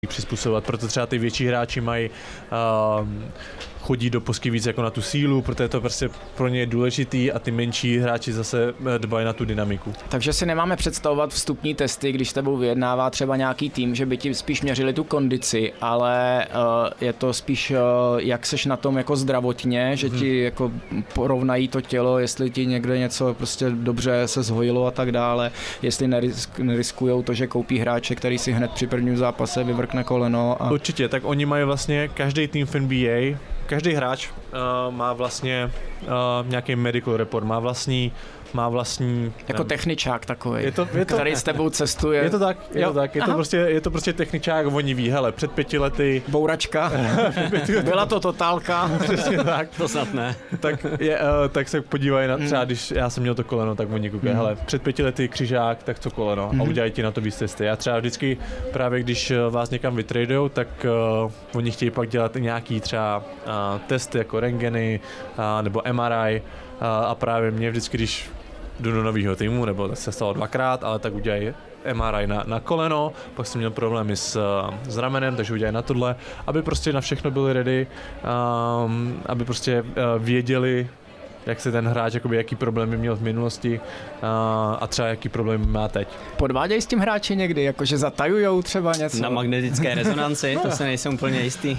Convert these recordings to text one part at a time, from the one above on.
přizpůsobovat, proto třeba ty větší hráči mají chodí do posky víc jako na tu sílu, protože to prostě pro ně je důležitý a ty menší hráči zase dbají na tu dynamiku. Takže si nemáme představovat vstupní testy, když s tebou vyjednává třeba nějaký tým, že by ti spíš měřili tu kondici, ale je to spíš jak seš na tom jako zdravotně, že ti jako porovnají to tělo, jestli ti někde něco prostě dobře se zhojilo a tak dále, jestli neriskujou to, že koupí hráče, který si hned při prvním zápase vyvrkne koleno. A... Určitě, tak oni mají vlastně každý tým v NBA, každý hráč má vlastně nějaký medical report, má vlastní jako techničák takový, je to, který s tebou cestuje. Je to tak, je to prostě techničák, oni ví, hele, před 5 lety... Bouračka, byla to totálka. Přesně tak. To snad ne. Tak se podívají na, třeba když já jsem měl to koleno, tak oni koukají, hele, před 5 lety křižák, tak co koleno a udělají ti na to víc testy. Já třeba vždycky právě, když vás někam vytradujou, tak oni chtějí pak dělat nějaký třeba testy jako rentgeny nebo MRI a právě mě vždycky, když jdu do nového týmu, nebo tak se stalo 2krát, ale tak udělají MRI na koleno, pak jsem měl problémy s ramenem, takže udělají na tohle, aby prostě na všechno byli ready, aby prostě věděli, jak se ten hráč, jakoby, jaký problémy měl v minulosti a třeba jaký problémy má teď. Podvádějí s tím hráči někdy, jakože zatajujou třeba něco? Na magnetické rezonanci, to se nejsem úplně jistý.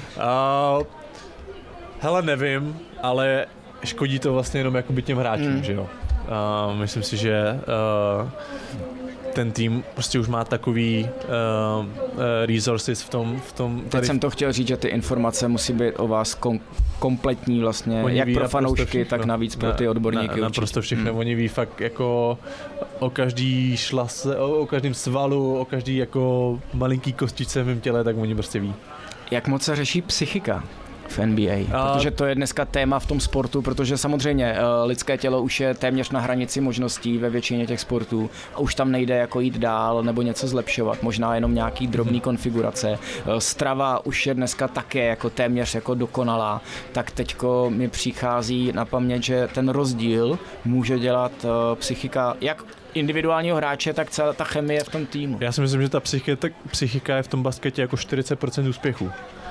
Hele, nevím, ale škodí to vlastně jenom jakoby těm hráčům, že jo. Myslím si, že ten tým prostě už má takový resources v tom Teď jsem to chtěl říct, že ty informace musí být o vás kompletní vlastně, jak pro fanoušky, tak navíc pro ty odborníky. Naprosto všechno, oni ví fakt jako o každý šlase, o každém svalu, o každý jako malinký kostičce v mém těle, tak oni prostě ví. Jak moc se řeší psychika v NBA, protože to je dneska téma v tom sportu, protože samozřejmě lidské tělo už je téměř na hranici možností ve většině těch sportů a už tam nejde jako jít dál nebo něco zlepšovat, možná jenom nějaký drobný konfigurace. Strava už je dneska také jako téměř jako dokonalá, tak teďko mi přichází na paměť, že ten rozdíl může dělat psychika jak individuálního hráče, tak celá ta chemie v tom týmu. Já si myslím, že ta psychika je v tom basketě jako 40% úspěchu.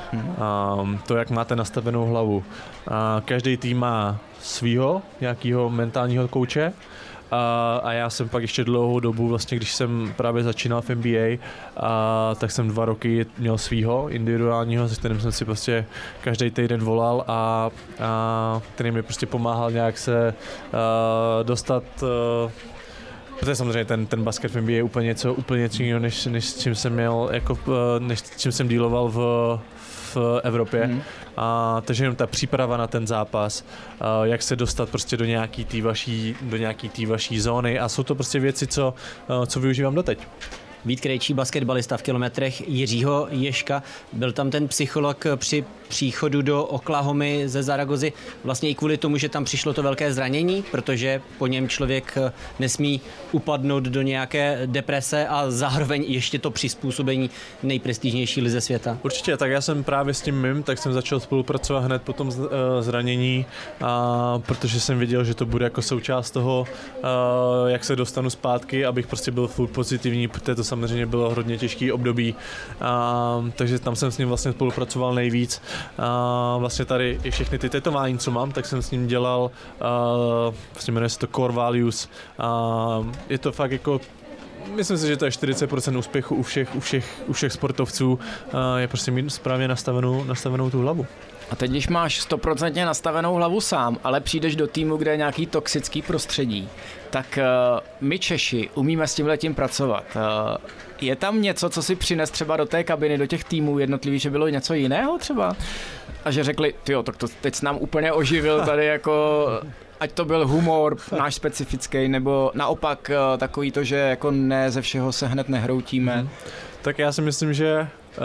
To, jak máte nastavenou hlavu. Každý tým má svýho nějakého mentálního kouče a já jsem pak ještě dlouhou dobu, vlastně když jsem právě začínal v NBA, tak jsem 2 roky měl svýho individuálního, se kterým jsem si prostě každý týden volal a který mi prostě pomáhal nějak se dostat. Protože samozřejmě ten basket v NBA je úplně něco jiného, než s čím jsem měl, jako, než s čím jsem dealoval v Evropě. Takže jenom ta příprava na ten zápas, jak se dostat prostě do nějaký té vaší zóny a jsou to prostě věci, co využívám doteď. Vít Krejčí, basketbalista v kilometrech Jiřího Ježka. Byl tam ten psycholog při příchodu do Oklahomy ze Zaragozy vlastně i kvůli tomu, že tam přišlo to velké zranění, protože po něm člověk nesmí upadnout do nějaké deprese a zároveň ještě to přizpůsobení nejprestižnější lize světa. Určitě, tak já jsem právě s tím tak jsem začal spolupracovat hned po tom zranění, protože jsem věděl, že to bude jako součást toho, jak se dostanu zpátky, abych prostě byl full pozitivní, protože to samozřejmě bylo hodně těžký období, takže tam jsem s ním vlastně spolupracoval nejvíc. Vlastně tady i všechny ty tetování, co mám, tak jsem s ním dělal, vlastně jmenuje se to Core Values. Je to fakt jako, myslím si, že to je 40% úspěchu u všech sportovců, je prostě mít správně nastavenou tu hlavu. A teď, když máš 100% nastavenou hlavu sám, ale přijdeš do týmu, kde je nějaký toxický prostředí, tak my Češi umíme s tímhletím pracovat. Je tam něco, co si přines třeba do té kabiny, do těch týmů jednotlivých, že bylo něco jiného třeba? A že řekli, tyjo, tak to teď jsi nám úplně oživil tady jako... Ať to byl humor náš specifický, nebo naopak takový to, že jako ne ze všeho se hned nehroutíme. Tak já si myslím, že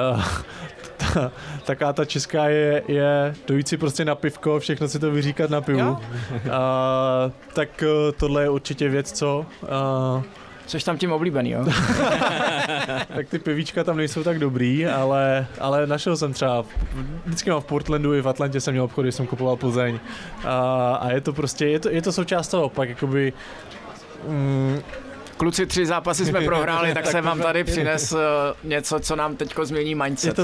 taká ta česká je dojít si prostě na pivko, všechno si to vyříkat na pivu. Tak tohle je určitě věc, co... Což tam tím oblíbený, jo? Tak ty pivíčka tam nejsou tak dobrý, ale našel jsem třeba, vždycky mám v Portlandu i v Atlantě jsem měl obchody, jsem kupoval Plzeň a je to prostě, je to součást toho, pak jakoby... Kluci, 3 zápasy jsme prohráli, tak jsem vám tady přines něco, co nám teďko změní mindset.